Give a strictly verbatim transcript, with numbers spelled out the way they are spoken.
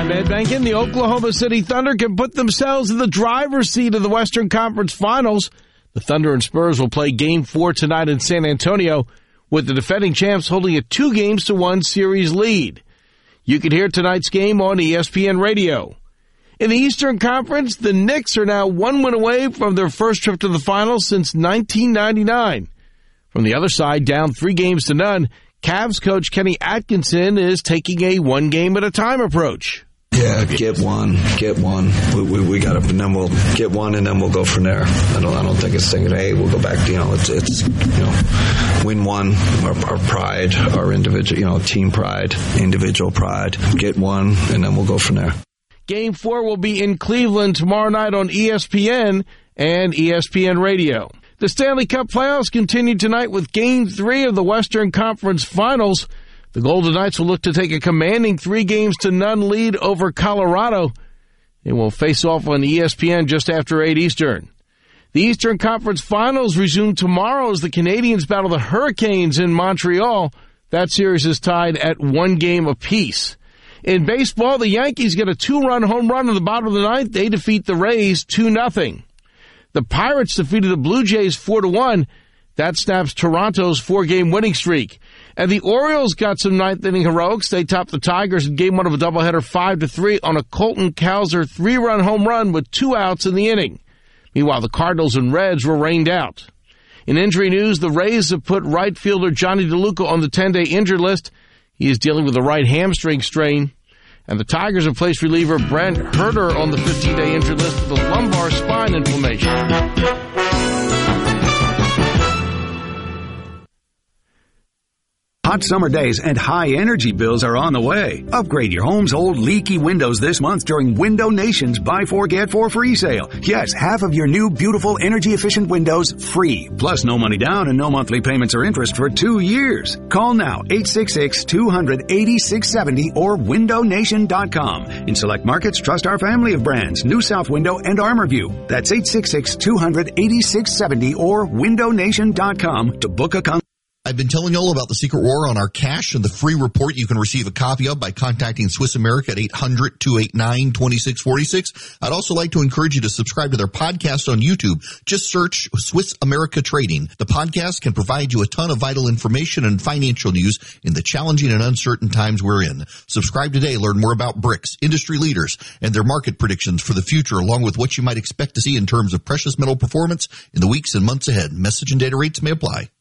I'm Ed Benkin. The Oklahoma City Thunder can put themselves in the driver's seat of the Western Conference Finals. The Thunder and Spurs will play Game four tonight in San Antonio, with the defending champs holding a two games to one series lead. You can hear tonight's game on E S P N Radio. In the Eastern Conference, the Knicks are now one win away from their first trip to the finals since nineteen ninety-nine. From the other side, down three games to none, Cavs coach Kenny Atkinson is taking a one-game-at-a-time approach. Yeah, get one, get one. We, we, we got to, and then we'll get one, and then we'll go from there. I don't, I don't think it's thinking, hey, we'll go back. You know, it's, it's, you know, win one. Our, our pride, our individual, you know, team pride, individual pride. Get one, and then we'll go from there. Game four will be in Cleveland tomorrow night on E S P N and E S P N Radio. The Stanley Cup playoffs continue tonight with Game three of the Western Conference Finals. The Golden Knights will look to take a commanding three games to none lead over Colorado. They will face off on E S P N just after eight Eastern. The Eastern Conference Finals resume tomorrow as the Canadiens battle the Hurricanes in Montreal. That series is tied at one game apiece. In baseball, the Yankees get a two-run home run in the bottom of the ninth. They defeat the Rays two nothing. The Pirates defeated the Blue Jays four to one. That snaps Toronto's four-game winning streak. And the Orioles got some ninth-inning heroics. They topped the Tigers in game one of a doubleheader five to three on a Colton Cowser three-run home run with two outs in the inning. Meanwhile, the Cardinals and Reds were rained out. In injury news, the Rays have put right fielder Johnny DeLuca on the ten-day injured list. He is dealing with a right hamstring strain. And the Tigers have placed reliever Brent Herter on the fifteen-day injured list with a lumbar spine inflammation. Hot summer days and high energy bills are on the way. Upgrade your home's old leaky windows this month during Window Nation's Buy Four Get Four free sale. Yes, half of your new beautiful energy efficient windows free. Plus no money down and no monthly payments or interest for two years. Call now eight six six, two hundred, eighty-six seventy or window nation dot com. In select markets, trust our family of brands, New South Window and ArmorView. That's eight six six, two hundred, eighty-six seventy or window nation dot com to book a con- I've been telling you all about the secret war on our cash and the free report you can receive a copy of by contacting Swiss America at eight hundred, two eight nine, two six four six. I'd also like to encourage you to subscribe to their podcast on YouTube. Just search Swiss America Trading. The podcast can provide you a ton of vital information and financial news in the challenging and uncertain times we're in. Subscribe today. Learn more about B R I C S, industry leaders, and their market predictions for the future, along with what you might expect to see in terms of precious metal performance in the weeks and months ahead. Message and data rates may apply.